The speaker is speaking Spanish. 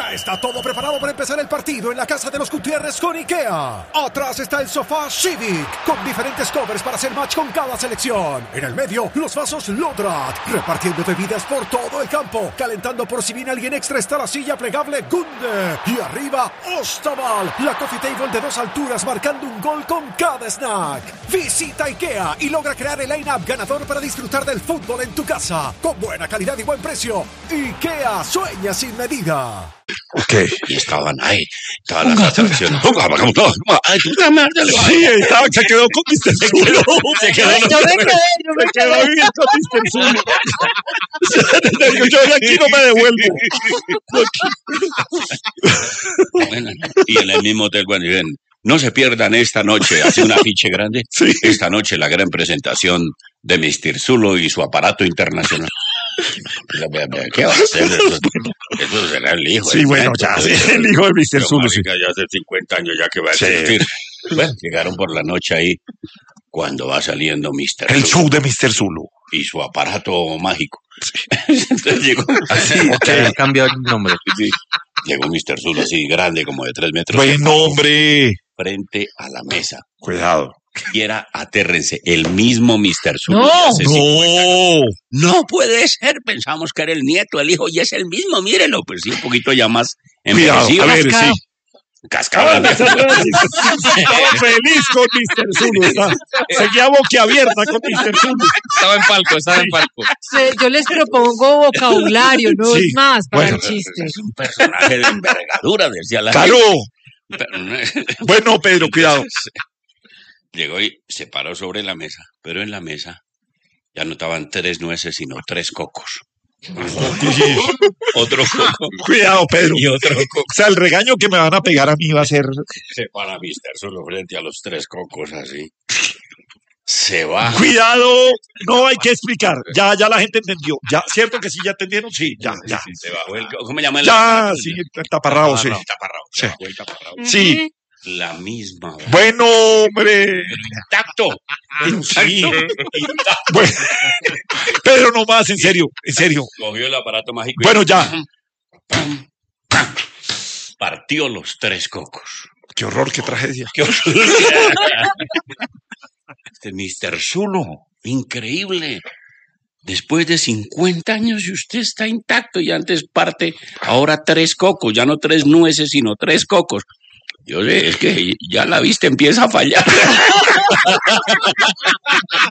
Ya está todo preparado para empezar el partido en la casa de los Gutiérrez con IKEA. Atrás está el sofá Civic, con diferentes covers para hacer match con cada selección. En el medio, los vasos Lodrat, repartiendo bebidas por todo el campo. Calentando por si viene alguien extra está la silla plegable Gunde. Y arriba, Ostaval, la coffee table de 2 alturas marcando un gol con cada snack. Visita IKEA y logra crear el line-up ganador para disfrutar del fútbol en tu casa. Con buena calidad y buen precio. IKEA sueña sin medida. Ok. Y estaban ahí, todas las atracciones. Ay, puta madre. Sí, se quedó con Mr. Zulo. Se quedó Yo me quedé. bien con Mr. Zulo. Yo de aquí no me devuelvo. Bueno, y en el mismo hotel, bueno, y ven, no se pierdan esta noche, hace un afiche grande. Sí. Esta noche la gran presentación de Mr. Zulo y su aparato internacional. ¿Qué va a hacer? Eso será el hijo. Sí, bueno, ya, sí, el hijo de Mr. Zulo. Sí. Ya hace 50 años ya que va a Sí. existir. Bueno, llegaron por la noche ahí, cuando va saliendo Mr. El Zulo show de Mr. Zulo. y su aparato mágico. Entonces llegó. Así, Ok. cambió el nombre. Sí, llegó Mr. Zulo así, grande, como de 3 metros. Buen hombre. Frente a la mesa. Cuidado. Y era, atérrense, el mismo Mr. Zulo. No. de hace 50 años. No. No puede ser, pensamos que era el nieto, el hijo, y es el mismo, mírenlo, pues sí, un poquito ya más Cuidado. envejecido. A ver, sí. Cascado. Estaba feliz con Mr. Zulo. Seguía boquiabierta con Mr. Zulo. Estaba en palco. Yo les propongo vocabulario, no Sí. es más para Bueno, el chiste. Es un personaje de envergadura, decía la ¡Claro! gente. Pero, Bueno, Pedro, cuidado. llegó y se paró sobre la mesa, pero en la mesa ya no estaban 3 nueces, sino 3 cocos. Otro coco Cuidado, Pedro. y otro coco. O sea, el regaño que me van a pegar a mí va a ser... Se para Mr. Zulo frente a los 3 cocos así. Se va. Cuidado, no hay que explicar. Ya la gente entendió. Ya, ¿cierto que sí ya entendieron? Sí, ya. Sí, se bajó el ¿cómo me llama el? Ya, sí, el taparrabo, sí. Taparrabo. Sí. Se bajó el taparrabo. Sí. La misma. Bueno, hombre. Intacto. Sí. Bueno, Pedro, no más, en serio. Cogió el aparato mágico. y Bueno, ya. partió los 3 cocos. Qué horror, qué tragedia. ¡Qué horror! Este Mr. Zulo, increíble. Después de 50 años y usted está intacto y antes parte, ahora 3 cocos, ya no 3 nueces, sino 3 cocos. Yo sé, es que ya la vista empieza a fallar.